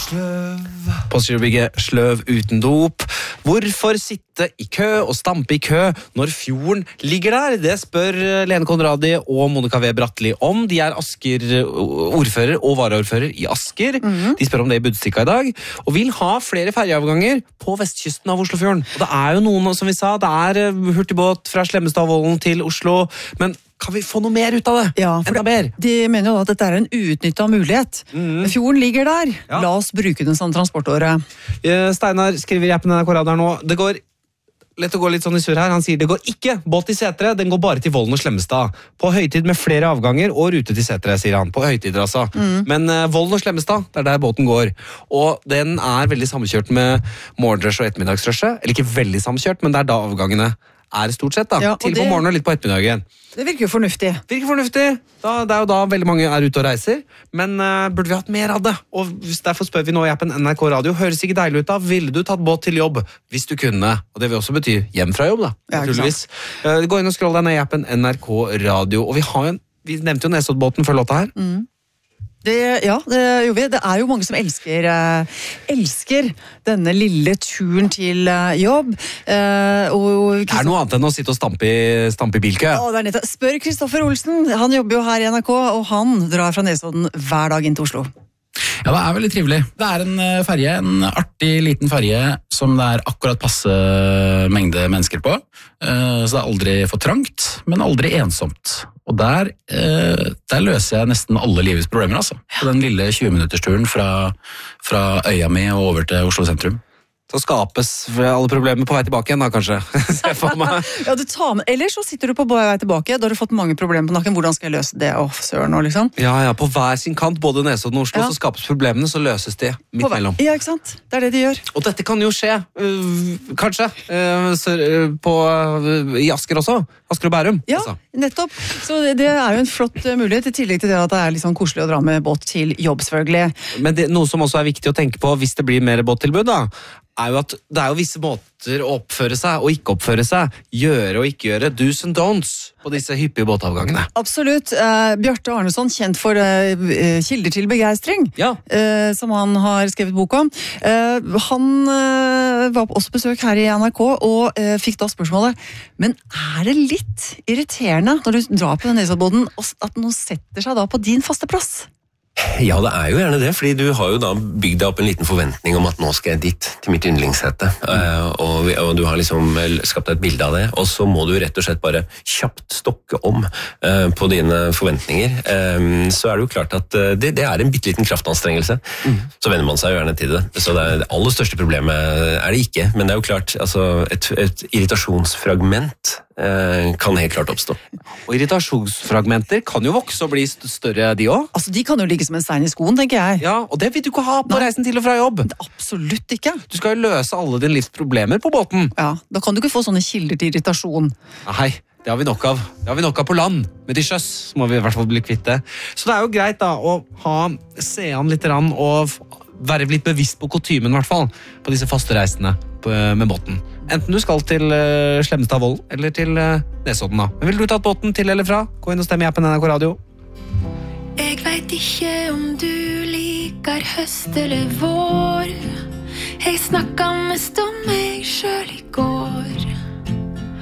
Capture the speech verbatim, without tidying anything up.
Sløv. Postgirobygget Sløv uten dop. Hvorfor sitte i kø og stampe i kø når fjorden ligger der? Det spør Lene Konradi og Monica V. Bratteli om. De er Asker ordfører og varaordfører i Asker. Mm-hmm. De spør om det i Budstikka i dag. Og vil ha flere ferjeavganger på vestkysten av Oslofjorden. Og det er jo noen, som vi sa, det er hurtigbåt fra Slemmestadvollen til Oslo, men kan vi få noe mer ut av det? Ja, for det, de mener jo at dette er en uutnyttet mulighet. Mm. Fjorden ligger der. Ja. La oss bruke den som transportåre. Steinar skriver i appen N R K Radio her nå. Det går lett å gå litt sånn i surr her. Han sier det går ikke båt til Setre, den går bare til Vollen og Slemmestad. På høytid med flere avganger og rute til Setre, sier han. På høytider altså. Mm. Men uh, Vollen og Slemmestad, det er der båten går. Og den er veldig sammenkjørt med morgenrush og ettermiddagsrushet. Eller ikke veldig sammenkjørt, men det er da avgangene er stort sett da. Ja, til det, på morgenen og litt på ettermiddagen. Det virker jo fornuftig. Virker fornuftig. Da, det er jo da veldig mange er ute og reiser. Men uh, burde vi hatt mer av det? Og derfor spør vi nå i appen N R K Radio. Høres ikke deilig ut da? Ville du tatt båt til jobb? Hvis du kunne. Og det vil også bety hjem fra jobb da. Ja, uh, gå inn og scroll deg ned i appen N R K Radio. Og vi har jo, vi nevnte jo Nesoddbåten før låta her. Mm. Det, ja, det gjør vi. Det er jo mange som elsker, eh, elsker denne lille turen til eh, jobb. Eh, og, det er noe annet enn å sitte og stampe i, stampe i bilkø. Å, det er nettopp. Spør Kristoffer Olsen. Han jobber jo her i N R K, og han drar fra Nesodden hver dag inn til Oslo. Ja, det er veldig trivelig. Det er en ferje, en artig liten ferje som det er akkurat passe mengde mennesker på. Så det er aldri for trangt, men aldri ensomt. Og der, der løser jeg nesten alle livets problemer, altså. På den lille tjue-minutters-turen fra, fra øya mi og over til Oslo sentrum. Så skapes alle problemer på vei tilbake igjen da, kanskje. Se for meg. Ja, du tar med, eller så sitter du på vei tilbake, da har du fått mange problemer på nakken. Hvordan skal jeg løse det? Åh, søren nå, liksom. Ja, ja, på hver sin kant, både Nesodden og Oslo, ja. Så skapes problemene, så løses de midt mellom. Ja, ikke sant? Det er det de gjør. Og dette kan jo skje, uh, kanskje, uh, så, uh, på, uh, i Asker også. Asker og Bærum. Ja, altså. Nettopp. Så det, det er jo en flott mulighet, i tillegg til det at det er litt sånn koselig å dra med båt til jobb, selvfølgelig. Men det, noe som også er viktig å tenke på hvis det blir mer båttilbud da, er jo at det er jo visse måter å oppføre seg og ikke oppføre seg, gjøre og ikke gjøre, do's and don'ts på disse hyppige båtavgangene. Absolutt. Uh, Bjarte Arneson, kjent for uh, Kilder til begeistring, ja. uh, som han har skrevet bok om. Uh, han uh, var også på besøk her i N R K og uh, fikk da spørsmålet, men er det litt irriterende når du drar på den Nesoddbåten at noen setter seg da på din faste plass? Ja, det er jo gjerne det, fordi du har jo da bygd deg opp en liten forventning om at nå skal jeg dit, til mitt yndlingssete, mm. og, og du har liksom skapt deg et bilde av det, og så må du rett og slett bare kjapt stokke om uh, på dine forventninger. Um, så er det jo klart at uh, det, det er en bitteliten kraftanstrengelse, mm. så venner man seg jo gjerne til det. Så det, er, det aller største problemet er det ikke, men det er jo klart, altså, et, et irritasjonsfragment uh, kan helt klart oppstå. Og irritasjonsfragmenter kan jo vokse og bli større de også. Altså, de kan jo ligge som en stein i skoen, tenker jeg. Ja, og det vil du ikke ha på Nei. Reisen til og fra jobb. Absolutt ikke. Du skal jo løse alle dine livs problemer på båten. Ja, da kan du ikke få sånne kilder til irritasjon. Nei, det har vi nok av. Det har vi nok av på land. Men til sjøs må vi i hvert fall bli kvitt det. Så det er jo greit da å ha, se an litt rann og være litt bevisst på kutymen i hvert fall, på disse faste reisene på, med båten. Enten du skal til uh, Slemmestadvollen eller til uh, Nesodden da. Men vil du tatt båten til eller fra? Gå inn og stemme i appen N R K Radio. Jeg vet ikke om du liker høst eller vår. Jeg snakket mest om meg selv i går.